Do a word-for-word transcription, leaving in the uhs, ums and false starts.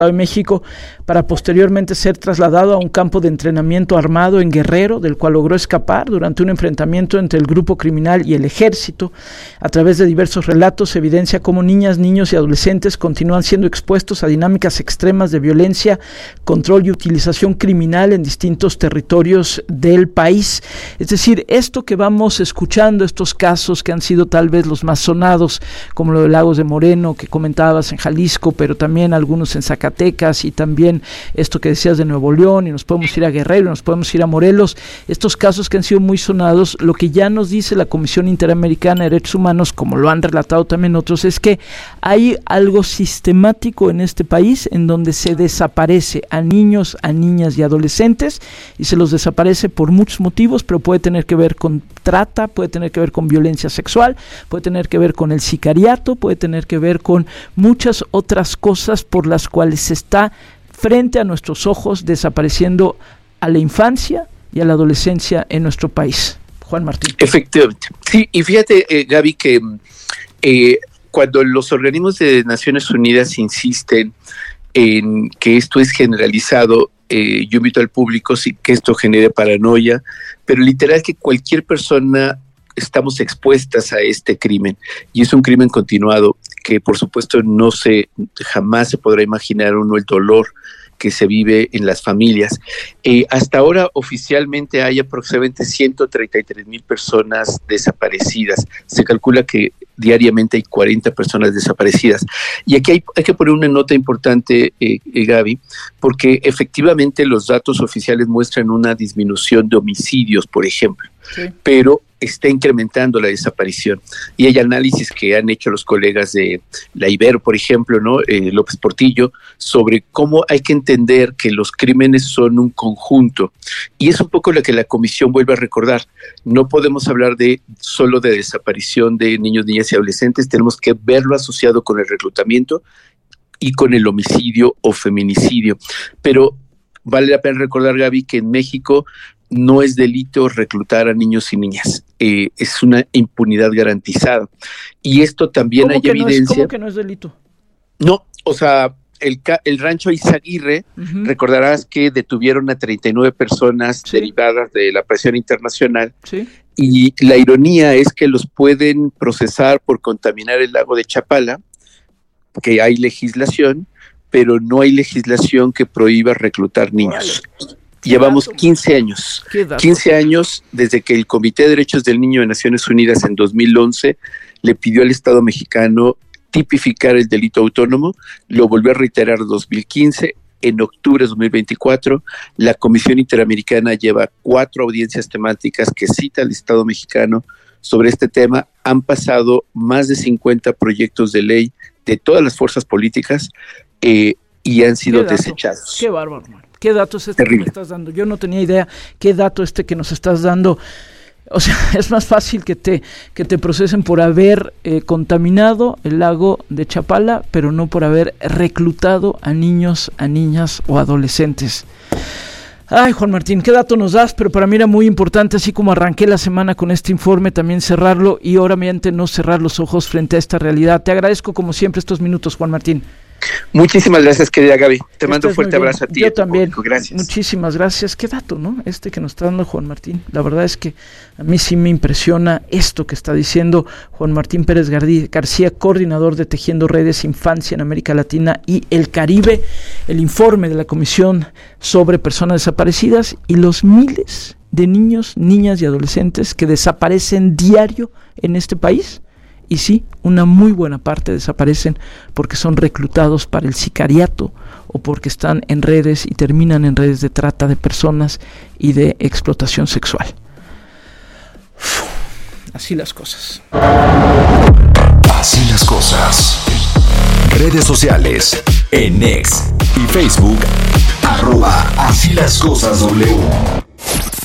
de México para posteriormente ser trasladado a un campo de entrenamiento armado en Guerrero, del cual logró escapar durante un enfrentamiento entre el grupo criminal y el ejército. A través de diversos relatos se evidencia cómo niñas, niños y adolescentes continúan siendo expuestos a dinámicas extremas de violencia, control y utilización criminal en distintos territorios del país. Es decir, esto que vamos escuchando, estos casos que han sido tal vez los más sonados, como lo de Lagos de Moreno que comentabas en Jalisco, pero también algunos en Zacatecas, y también esto que decías de Nuevo León, y nos podemos ir a Guerrero, y nos podemos ir a Morelos, estos casos que han sido muy sonados. Lo que ya nos dice la Comisión Interamericana de Derechos Humanos, como lo han relatado también otros, es que hay algo sistemático en este país en donde se desaparece a niños, a niñas y adolescentes, y se los desaparece por muchos motivos, pero puede tener que ver con trata, puede tener que ver con violencia sexual, puede tener que ver con el sicariato, puede tener que ver con muchas otras cosas por las cuales se está frente a nuestros ojos desapareciendo a la infancia y a la adolescencia en nuestro país. Juan Martín. Efectivamente. Sí, y fíjate, eh, Gaby, que eh, cuando los organismos de Naciones Unidas insisten en que esto es generalizado, eh, yo invito al público sí, que esto genere paranoia, pero literal que cualquier persona estamos expuestas a este crimen, y es un crimen continuado que por supuesto no se, jamás se podrá imaginar uno el dolor que se vive en las familias. Eh, hasta ahora oficialmente hay aproximadamente ciento treinta y tres mil personas desaparecidas. Se calcula que diariamente hay cuarenta personas desaparecidas. Y aquí hay, hay que poner una nota importante, eh, eh, Gaby, porque efectivamente los datos oficiales muestran una disminución de homicidios, por ejemplo, sí, pero está incrementando la desaparición. Y hay análisis que han hecho los colegas de la Ibero, por ejemplo, ¿no? Eh, López Portillo, sobre cómo hay que entender que los crímenes son un conjunto. Y es un poco lo que la comisión vuelve a recordar. No podemos hablar de solo de desaparición de niños, niñas y adolescentes, tenemos que verlo asociado con el reclutamiento y con el homicidio o feminicidio. Pero vale la pena recordar, Gaby, que en México no es delito reclutar a niños y niñas, eh, es una impunidad garantizada. Y esto también hay evidencia. No es, ¿Cómo que no es delito? No, o sea, el, el rancho Izaguirre, uh-huh. recordarás que detuvieron a treinta y nueve personas sí. derivadas de la presión internacional, sí. y la ironía es que los pueden procesar por contaminar el lago de Chapala, que hay legislación, pero no hay legislación que prohíba reclutar niños. Vale. Llevamos quince años, quince años desde que el Comité de Derechos del Niño de Naciones Unidas en dos mil once le pidió al Estado mexicano tipificar el delito autónomo, lo volvió a reiterar en dos mil quince, en octubre de dos mil veinticuatro, la Comisión Interamericana lleva cuatro audiencias temáticas que cita al Estado mexicano sobre este tema. Han pasado más de cincuenta proyectos de ley de todas las fuerzas políticas eh, y han sido desechados. Qué bárbaro, man. ¿Qué dato es este Terrible. que me estás dando? Yo no tenía idea. ¿Qué dato este que nos estás dando? O sea, es más fácil que te que te procesen por haber eh, contaminado el lago de Chapala, pero no por haber reclutado a niños, a niñas o adolescentes. Ay, Juan Martín, ¿qué dato nos das? Pero para mí era muy importante, así como arranqué la semana con este informe, también cerrarlo y obviamente no cerrar los ojos frente a esta realidad. Te agradezco como siempre estos minutos, Juan Martín. Muchísimas gracias, querida Gaby. Te mando un fuerte abrazo a ti. Yo también. Público. Gracias. Muchísimas gracias. Qué dato, ¿no? Este que nos está dando Juan Martín. La verdad es que a mí sí me impresiona esto que está diciendo Juan Martín Pérez García, coordinador de Tejiendo Redes Infancia en América Latina y el Caribe, el informe de la Comisión sobre Personas Desaparecidas y los miles de niños, niñas y adolescentes que desaparecen diario en este país. Y sí, una muy buena parte desaparecen porque son reclutados para el sicariato o porque están en redes y terminan en redes de trata de personas y de explotación sexual. Uf, así las cosas. Así las cosas. Redes sociales en X y Facebook, arroba Así las Cosas W.